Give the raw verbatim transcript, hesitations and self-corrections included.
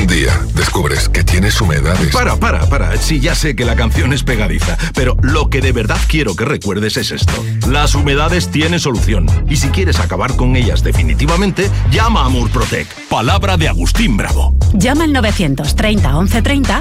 Un día descubres que tienes humedades. Para, para, para. Sí, ya sé que la canción es pegadiza, pero lo que de verdad quiero que recuerdes es esto. Las humedades tienen solución. Y si quieres acabar con ellas definitivamente, llama a Murprotec. Palabra de Agustín Bravo. Llama al novecientos treinta once treinta